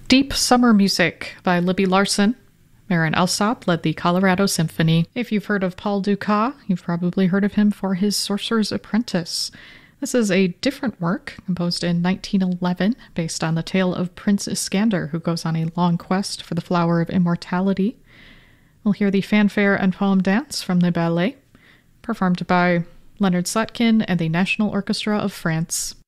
Deep Summer Music by Libby Larsen. Marin Alsop led the Colorado Symphony. If you've heard of Paul Dukas, you've probably heard of him for his Sorcerer's Apprentice. This is a different work, composed in 1911, based on the tale of Prince Iskander, who goes on a long quest for the Flower of Immortality. We'll hear the fanfare and poem dance from the ballet, performed by Leonard Slatkin and the National Orchestra of France.